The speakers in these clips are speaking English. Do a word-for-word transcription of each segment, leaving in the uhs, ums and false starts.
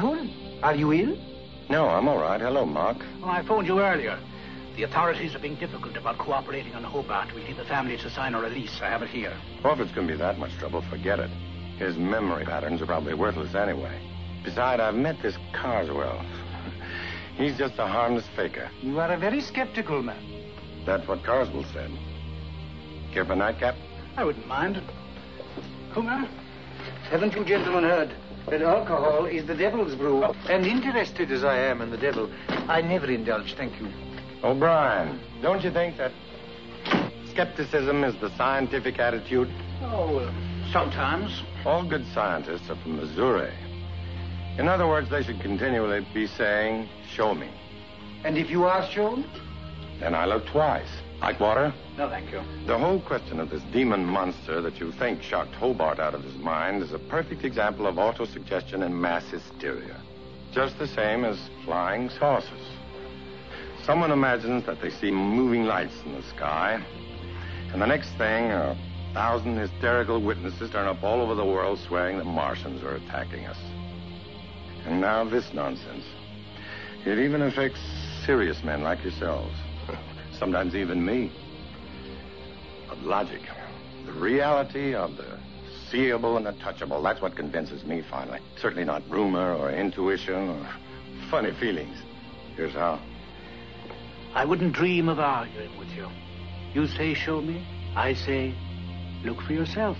Raoul, are you ill? No, I'm all right. Hello, Mark. Well, I phoned you earlier. The authorities are being difficult about cooperating on Hobart. We need the family to sign a release. I have it here. Well, if it's going to be that much trouble, forget it. His memory patterns are probably worthless anyway. Besides, I've met this Carswell. He's just a harmless faker. You are a very skeptical man. That's what Carswell said. Care for a nightcap? I wouldn't mind. Homer? Haven't you gentlemen heard that alcohol is the devil's brew? Oh. And interested as I am in the devil, I never indulge, thank you. O'Brien, don't you think that skepticism is the scientific attitude? Oh, uh, sometimes. All good scientists are from Missouri. In other words, they should continually be saying, show me. And if you are shown? Then I look twice. Like water? No, thank you. The whole question of this demon monster that you think shocked Hobart out of his mind is a perfect example of autosuggestion and mass hysteria. Just the same as flying saucers. Someone imagines that they see moving lights in the sky, and the next thing, a thousand hysterical witnesses turn up all over the world swearing that Martians are attacking us. And now this nonsense. It even affects serious men like yourselves. Sometimes even me. But logic, the reality of the seeable and the touchable, that's what convinces me finally. Certainly not rumor or intuition or funny feelings. Here's how. I wouldn't dream of arguing with you. You say, show me. I say, look for yourself.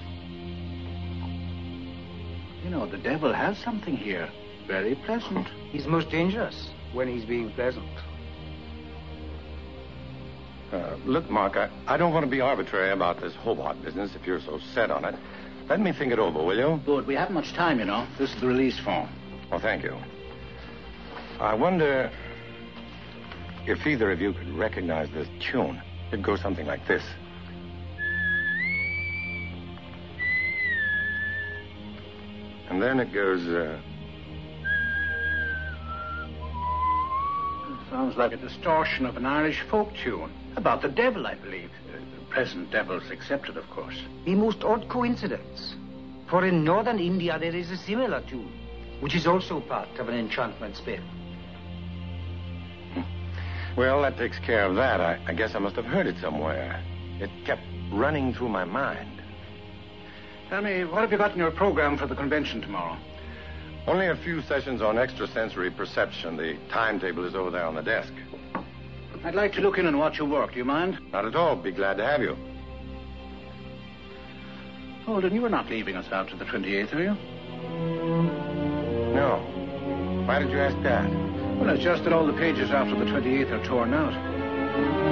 You know, the devil has something here. Very pleasant. He's most dangerous when he's being pleasant. Uh, look, Mark, I, I don't want to be arbitrary about this Hobart business if you're so set on it. Let me think it over, will you? Good. We haven't much time, you know. This is the release form. Well, thank you. I wonder if either of you could recognize this tune. It goes something like this. And then it goes, uh... It sounds like a distortion of an Irish folk tune. About the devil, I believe. Uh, the present devils accepted, of course. The most odd coincidence. For in northern India there is a similar tune, which is also part of an enchantment spell. Well, that takes care of that. I, I guess I must have heard it somewhere. It kept running through my mind. Tell me, what have you got in your program for the convention tomorrow? Only a few sessions on extrasensory perception. The timetable is over there on the desk. I'd like to look in and watch your work. Do you mind? Not at all. Be glad to have you. Holden, you are not leaving us after the twenty-eighth, are you? No. Why did you ask that? Well, it's just that all the pages after the twenty-eighth are torn out.